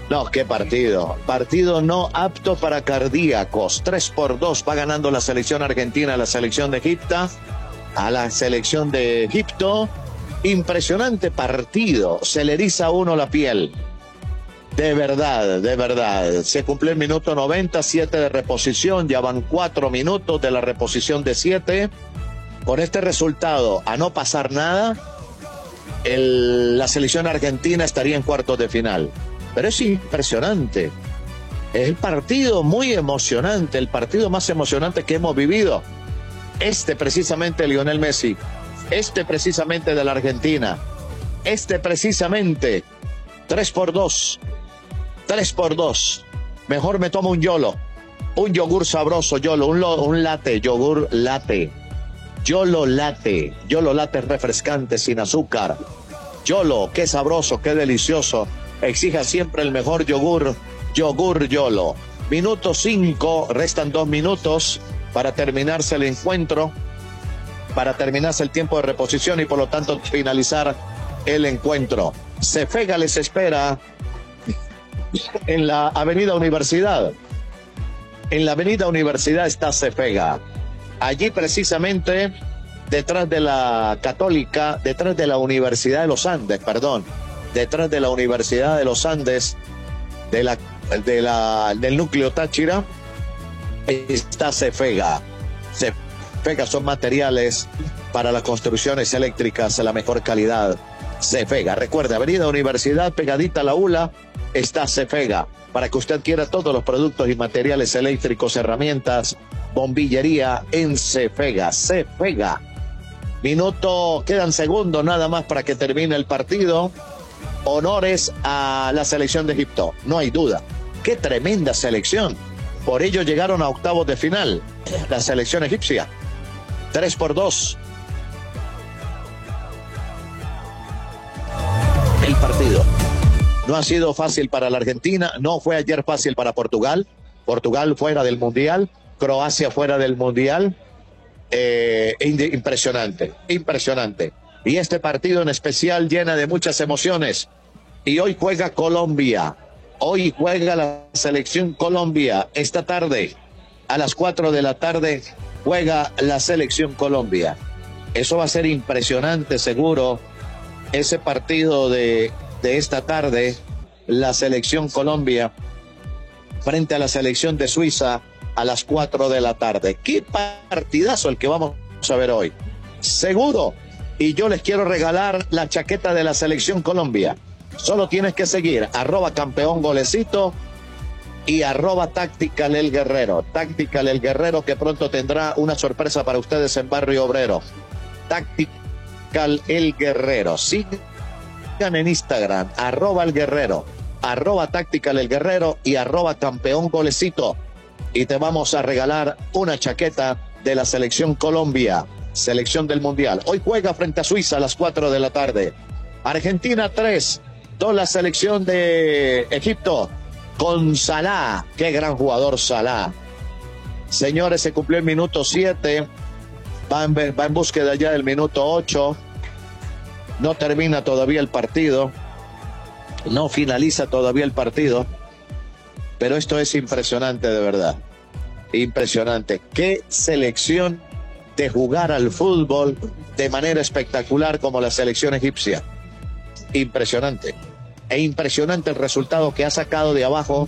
No, qué partido. Partido no apto para cardíacos. 3-2 va ganando la selección argentina a la selección de Egipto. A la selección de Egipto. Impresionante partido. Se le eriza a uno la piel. De verdad, de verdad. Se cumplió el minuto 90, 7 de reposición. Ya van 4 minutos de la reposición de 7. Con este resultado, a no pasar nada, la selección argentina estaría en cuartos de final. Pero es impresionante. Es el partido muy emocionante, el partido más emocionante que hemos vivido. Precisamente Lionel Messi, precisamente de la Argentina, precisamente 3-2. Mejor me tomo un YOLO, un yogur sabroso, YOLO, un latte, yogur latte. YOLO latte refrescante, sin azúcar. YOLO, qué sabroso, qué delicioso. Exija siempre el mejor yogur YOLO. Minuto 5, restan 2 minutos para terminarse el encuentro, para terminarse el tiempo de reposición y por lo tanto finalizar el encuentro. Cefega les espera en la Avenida Universidad. En la Avenida Universidad está Cefega. Allí precisamente, detrás de la Católica, detrás de la Universidad de los Andes, detrás de la Universidad de los Andes, del núcleo Táchira, está Cefega. Cefega son materiales para las construcciones eléctricas de la mejor calidad. Cefega, recuerde, Avenida Universidad, pegadita a la ULA, está Cefega, para que usted quiera todos los productos y materiales eléctricos, herramientas, bombillería en Cefega. Quedan segundos nada más para que termine el partido. Honores a la selección de Egipto, no hay duda. Qué tremenda selección. Por ello llegaron a octavos de final la selección egipcia. 3-2. El partido no ha sido fácil para la Argentina, no fue ayer fácil para Portugal. Portugal fuera del Mundial, Croacia fuera del Mundial. Impresionante. Y este partido en especial llena de muchas emociones. Y hoy juega Colombia. Hoy juega la selección Colombia. Esta tarde, a las 4 de la tarde, juega la selección Colombia. Eso va a ser impresionante, seguro. Ese partido de esta tarde, la selección Colombia frente a la selección de Suiza a las 4 de la tarde. ¡Qué partidazo el que vamos a ver hoy! Seguro. Y yo les quiero regalar la chaqueta de la selección Colombia. Solo tienes que seguir @campeongolecito y @Tactical El Guerrero. Tactical El Guerrero, que pronto tendrá una sorpresa para ustedes en Barrio Obrero. Tactical El Guerrero. Sigan en Instagram, @El Guerrero, @Tactical El Guerrero y @campeongolecito. Y te vamos a regalar una chaqueta de la selección Colombia, selección del Mundial. Hoy juega frente a Suiza a las 4 de la tarde. Argentina 3-2 la selección de Egipto con Salah. Qué gran jugador Salah. Señores, se cumplió el minuto 7. Va en búsqueda ya del minuto 8. No termina todavía el partido. No finaliza todavía el partido. Pero esto es impresionante, de verdad. Impresionante. Qué selección de jugar al fútbol de manera espectacular como la selección egipcia. Impresionante. E impresionante el resultado que ha sacado de abajo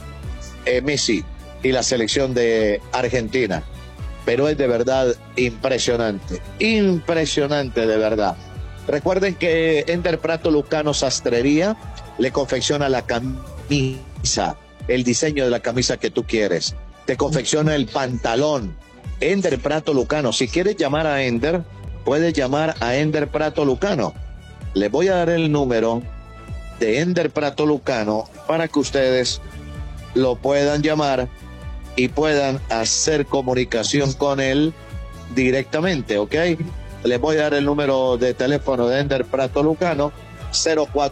Messi y la selección de Argentina. Pero es de verdad impresionante. Impresionante, de verdad. Recuerden que Ender Prato Lucano Sastrería le confecciona la camisa, el diseño de la camisa que tú quieres. Te confecciona el pantalón. Ender Prato Lucano. Si quieres llamar a Ender, puedes llamar a Ender Prato Lucano. Les voy a dar el número de Ender Prato Lucano para que ustedes lo puedan llamar y puedan hacer comunicación con él directamente, ¿ok? Les voy a dar el número de teléfono de Ender Prato Lucano, 04